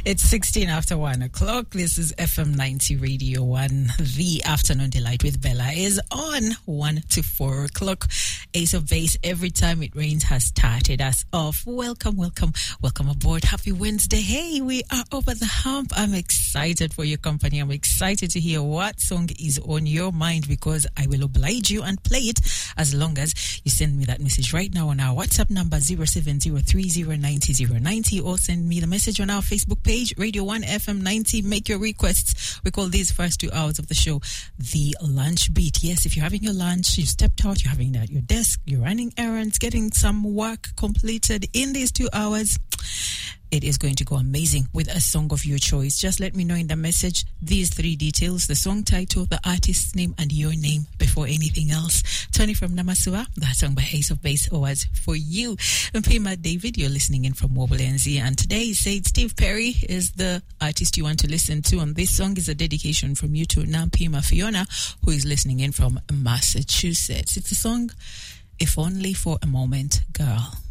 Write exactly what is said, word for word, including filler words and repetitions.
It's sixteen after one o'clock. This is F M ninety Radio one. The Afternoon Delight with Bella is on one to four o'clock. Ace of Base, every time it rains, has started us off. Welcome, welcome, welcome aboard. Happy Wednesday. Hey, we are over the hump. I'm excited for your company. I'm excited to hear what song is on your mind, because I will oblige you and play it as long as you send me that message right now on our WhatsApp number zero seven zero three zero nine zero zero nine zero, or send me the message on our Facebook page, Radio one F M ninety. Make your requests. We call these first two hours of the show the lunch beat. Yes, if you're having your lunch, you stepped out, you're having it at your desk, you're running errands, getting some work completed in these two hours, it is going to go amazing with a song of your choice. Just let me know in the message these three details: the song title, the artist's name, and your name before anything else. Tony from Namasua, that song by Ace of Base was for you. Mpima David, you're listening in from Wobblenzi, and today he said Steve Perry is the artist you want to listen to, and this song is a dedication from you to Nampima Fiona, who is listening in from Massachusetts. It's a song, If Only for a Moment, Girl.